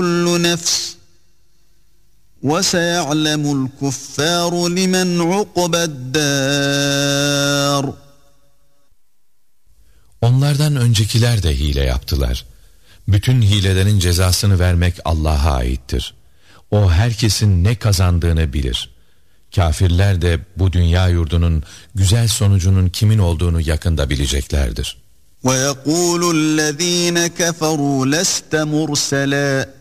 كُلُّ نَفْسٍ وَسَيَعْلَمُ الْكُفَّارُ لِمَنْ عُقْبَى الدَّارِ. Onlardan öncekiler de hile yaptılar. Bütün hilelerin cezasını vermek Allah'a aittir. O herkesin ne kazandığını bilir. Kafirler de bu dünya yurdunun güzel sonucunun kimin olduğunu yakında bileceklerdir. وَيَقُولُ الَّذ۪ينَ كَفَرُوا لَسْتَ مُرْسَلًا